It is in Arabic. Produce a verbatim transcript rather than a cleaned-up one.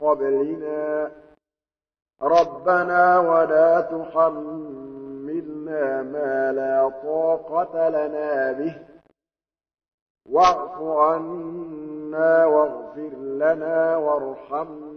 قبلنا ربنا ولا تحملنا ما لا طاقة لنا به واعف عنا واغفر لنا وارحمنا